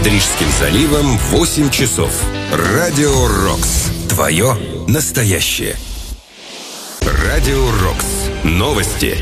Над Рижским заливом 8 часов. Радио Рокс. Твое настоящее. Радио Рокс. Новости.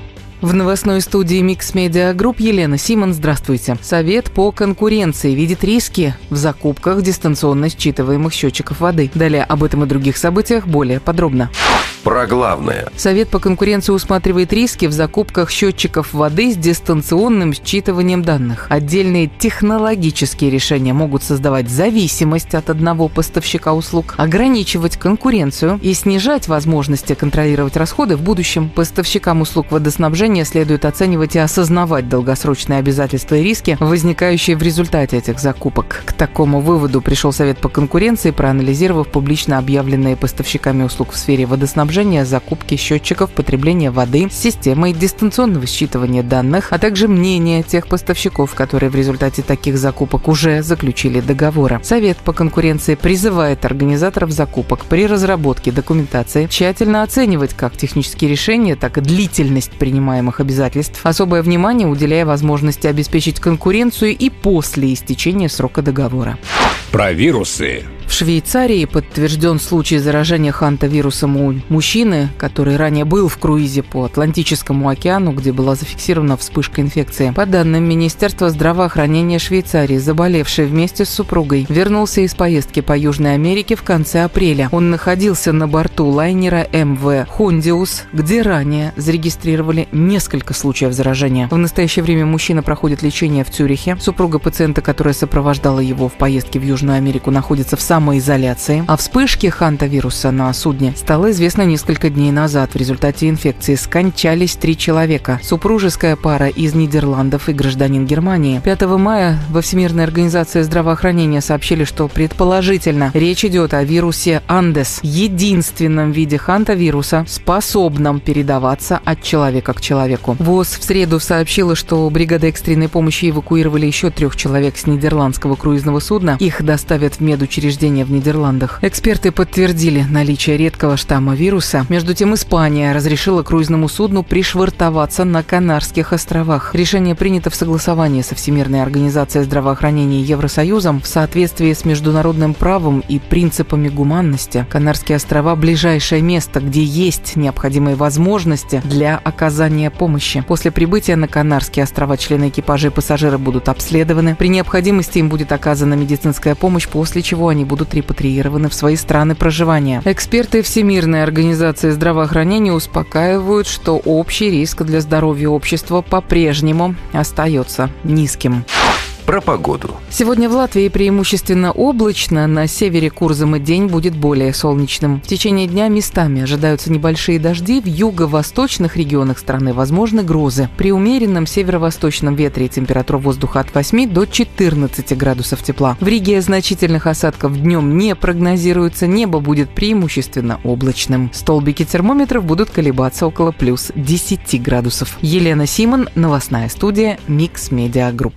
В новостной студии Mix Media Group Елена Симон. Здравствуйте. Совет по конкуренции видит риски в закупках дистанционно считываемых счетчиков воды. Далее об этом и других событиях более подробно. Про главное. Совет по конкуренции усматривает риски в закупках счетчиков воды с дистанционным считыванием данных. Отдельные технологические решения могут создавать зависимость от одного поставщика услуг, ограничивать конкуренцию и снижать возможности контролировать расходы в будущем. Поставщикам услуг водоснабжения следует оценивать и осознавать долгосрочные обязательства и риски, возникающие в результате этих закупок. К такому выводу пришел Совет по конкуренции, проанализировав публично объявленные поставщиками услуг в сфере водоснабжения закупки счетчиков потребления воды с системой дистанционного считывания данных, а также мнение тех поставщиков, которые в результате таких закупок уже заключили договоры. Совет по конкуренции призывает организаторов закупок при разработке документации тщательно оценивать как технические решения, так и длительность принимаемых обязательств, особое внимание уделяя возможности обеспечить конкуренцию и после истечения срока договора. Про вирусы. В Швейцарии подтвержден случай заражения хантавирусом у мужчины, который ранее был в круизе по Атлантическому океану, где была зафиксирована вспышка инфекции. По данным Министерства здравоохранения Швейцарии, заболевший вместе с супругой вернулся из поездки по Южной Америке в конце апреля. Он находился на борту лайнера МВ «Хондиус», где ранее зарегистрировали несколько случаев заражения. В настоящее время мужчина проходит лечение в Цюрихе. Супруга пациента, которая сопровождала его в поездке в Южную Америку, находится в самоизоляции. О вспышке хантавируса на судне стало известно несколько дней назад. В результате инфекции скончались 3 человека. Супружеская пара из Нидерландов и гражданин Германии. 5 мая во Всемирной организации здравоохранения сообщили, что предположительно речь идет о вирусе Андес, единственном виде хантавируса, способном передаваться от человека к человеку. ВОЗ в среду сообщила, что бригады экстренной помощи эвакуировали еще 3 человек с нидерландского круизного судна. Их доставят в медучреждение в Нидерландах. Эксперты подтвердили наличие редкого штамма вируса. Между тем, Испания разрешила круизному судну пришвартоваться на Канарских островах. Решение принято в согласовании со Всемирной организацией здравоохранения и Евросоюзом в соответствии с международным правом и принципами гуманности. Канарские острова – ближайшее место, где есть необходимые возможности для оказания помощи. После прибытия на Канарские острова члены экипажа и пассажиры будут обследованы. При необходимости им будет оказана медицинская помощь, после чего они будут репатриированы в свои страны проживания. Эксперты Всемирной организации здравоохранения успокаивают, что общий риск для здоровья общества по-прежнему остается низким. Про погоду. Сегодня в Латвии преимущественно облачно, на севере Курзам и день будет более солнечным. В течение дня местами ожидаются небольшие дожди, в юго-восточных регионах страны возможны грозы. При умеренном северо-восточном ветре температура воздуха от 8 до 14 градусов тепла. В Риге значительных осадков днем не прогнозируется, небо будет преимущественно облачным. Столбики термометров будут колебаться около плюс 10 градусов. Елена Симон, новостная студия Mix Media Group.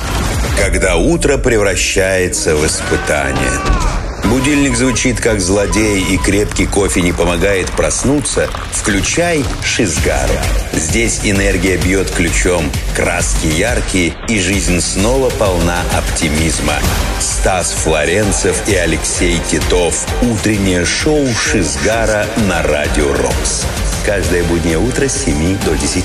Когда утро превращается в испытание. Будильник звучит как злодей, и крепкий кофе не помогает проснуться. Включай Шизгару. Здесь энергия бьет ключом, краски яркие, и жизнь снова полна оптимизма. Стас Флоренцев и Алексей Титов. Утреннее шоу Шизгара на Радио Рокс. Каждое буднее утро с 7 до 10.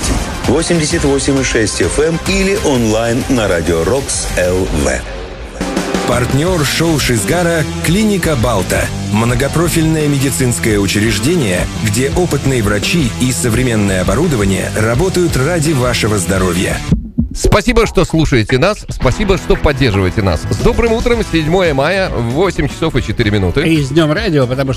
88,6 FM или онлайн на Радио Рокс ЛВ. Партнер шоу Шизгара – клиника Балта. Многопрофильное медицинское учреждение, где опытные врачи и современное оборудование работают ради вашего здоровья. Спасибо, что слушаете нас. Спасибо, что поддерживаете нас. С добрым утром, 7 мая, 8 часов и 4 минуты. И с Днем Радио, потому что